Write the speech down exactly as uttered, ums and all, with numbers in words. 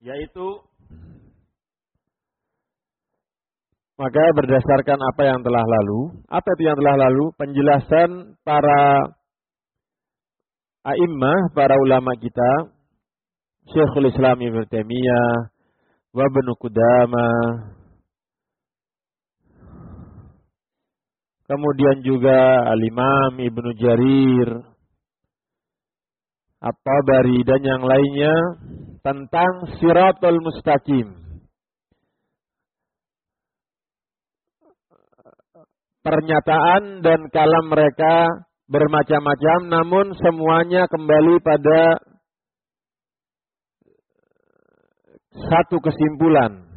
Yaitu, maka berdasarkan apa yang telah lalu, apa itu yang telah lalu? Penjelasan para a'immah, para ulama kita, Syekhul Islam Ibnu Taimiyah, wa Ibnu Qudamah, kemudian juga Al-Imam Ibnu Jarir, At-Tabari, dan yang lainnya tentang Siratul Mustaqim. Pernyataan dan kalam mereka bermacam-macam, namun semuanya kembali pada satu kesimpulan,